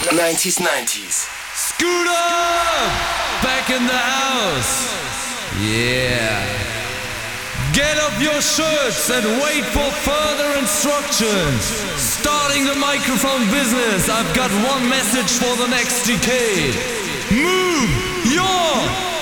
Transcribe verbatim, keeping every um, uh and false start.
nineties, nineties. Scooter! Back in the house. Yeah. Get up your shirts and wait for further instructions. Starting the microphone business, I've got one message for the next decade. Move your